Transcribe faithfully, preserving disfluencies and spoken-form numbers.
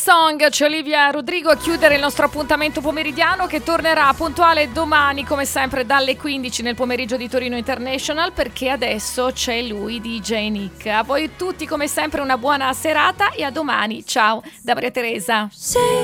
Song, c'è Olivia Rodrigo a chiudere il nostro appuntamento pomeridiano, che tornerà puntuale domani come sempre dalle quindici nel pomeriggio di Torino International, perché adesso c'è lui, D J Nick. A voi tutti come sempre una buona serata e a domani. Ciao da Maria Teresa.